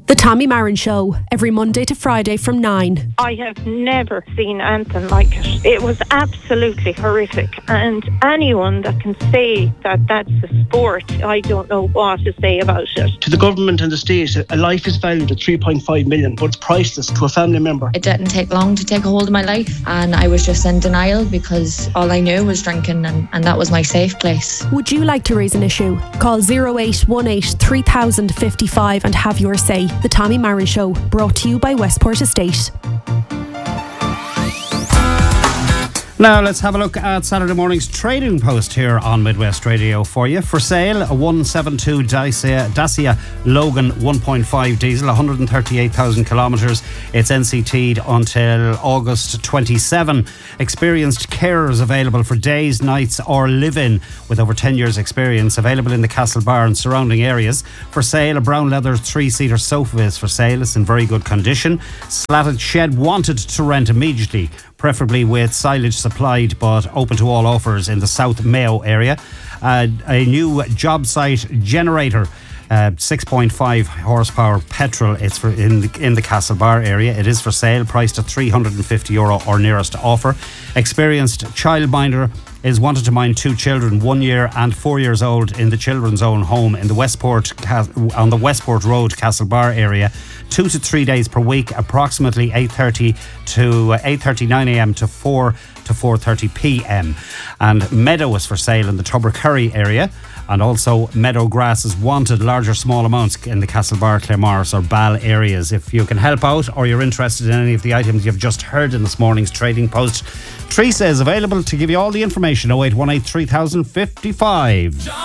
The Tommy Marin Show, every Monday to Friday from 9. I have never seen anything like it. It was absolutely horrific. And anyone that can say that that's a sport, I don't know what to say about it. To the government and the state, a life is valued at 3.5 million, but it's priceless to a family member. It didn't take long to take a hold of my life, and I was just in denial because all I knew was drinking, and that was my safe place. Would you like to raise an issue? Call 0818 3000 55 and have your say. The Tommy Marin Show, brought to you by Westport Estate. Now let's have a look at Saturday morning's trading post here on Midwest Radio for you. For sale, a 172 Dacia Logan 1.5 diesel, 138,000 kilometres. It's NCT'd until August 27. Experienced carers available for days, nights or live-in with over 10 years experience. Available in the Castlebar and surrounding areas. For sale, a brown leather 3-seater sofa is for sale. It's in very good condition. Slatted shed wanted to rent immediately, preferably with silage supplied, but open to all offers in the South Mayo area. A new job site generator, 6.5 horsepower petrol. It's for in the Castlebar area. It is for sale, priced at €350 or nearest offer. Experienced childminder is wanted to mind 2 children, 1 year and 4 years old, in the children's own home in the on the Westport Road, Castlebar area. 2 to 3 days per week, approximately 8:30 to 8:39 a.m. to 4 to 4:30 p.m. And meadow is for sale in the Tubbercurry area. And also meadow grass is wanted, large or small amounts, in the Castlebar, Claremorris or Ball areas. If you can help out or you're interested in any of the items you've just heard in this morning's trading post, Teresa is available to give you all the information. 0818 3000 55.